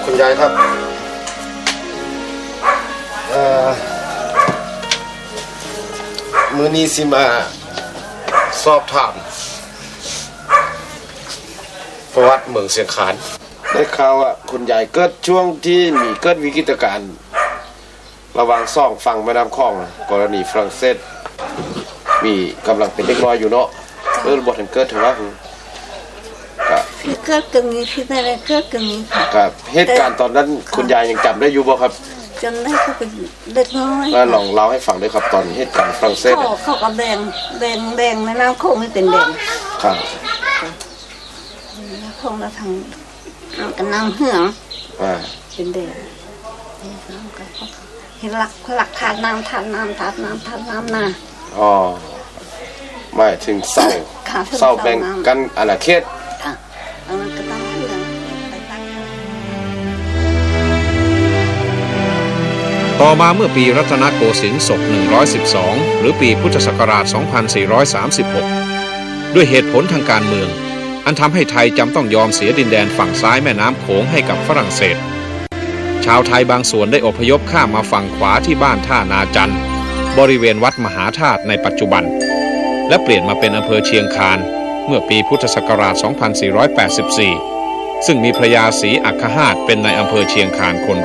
คุณยายครับมื้อนี้สิมาสอบถามประวัติเมืองเชียงคานได้ข่าวว่าคุณยายเกิดช่วงที่มีเกิดวิกฤตการณ์ระหว่างสองฝั่งแม่น้ำคลองกรณีฝรั่งเศสมีกำลังเป็นเด็กน้อยอยู่เนาะบ่ทันเกิดถึงว่าเกิดตรงนี้ที่ได้เกิดตรงนี้ครับเหตุการณ์ตอนนั้นคุณยายยังจำได้อยู่บ่ครับจำได้เขาเป็นเด็กน้อยลองเล่าให้ฟังด้วยครับตอนเหตุการณ์ฝรั่งเศสเขาก็แดงแม่น้ำโขงไม่เป็นแดงครับโขงแล้วทางกันน้ำเหืองเป็นแดงเห็นหลักทานน้ำนาอ๋อหมายถึงเศร้าแบ่งกันอาณาเขตต่อมาเมื่อปีรัตนโกสินทร์ศก112หรือปีพุทธศักราช2436ด้วยเหตุผลทางการเมืองอันทำให้ไทยจำต้องยอมเสียดินแดนฝั่งซ้ายแม่น้ำโขงให้กับฝรั่งเศสชาวไทยบางส่วนได้อพยพข้ามมาฝั่งขวาที่บ้านท่านาจันทร์บริเวณวัดมหาธาตุในปัจจุบันและเปลี่ยนมาเป็นอำเภอเชียงคานเมื่อปีพุทธศักราช2484ซึ่งมีพระยาศรีอัคคหาฏเป็นนายอำเภอเชียงคานคน